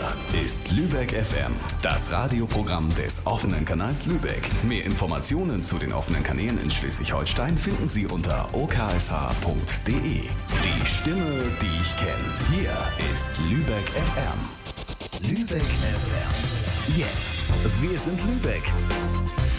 Hier ist Lübeck FM, das Radioprogramm des offenen Kanals Lübeck. Mehr Informationen zu den offenen Kanälen in Schleswig-Holstein finden Sie unter oksh.de. Die Stimme, die ich kenne. Hier ist Lübeck FM. Lübeck FM. Jetzt. Wir sind Lübeck.